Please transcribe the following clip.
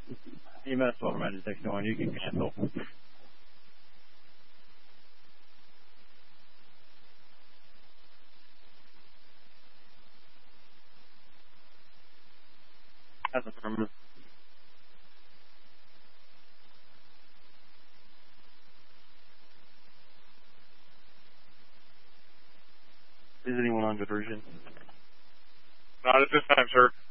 EMS automatic detection 1, you can cancel. That's affirmative. Is anyone on diversion? Not at this time, sir.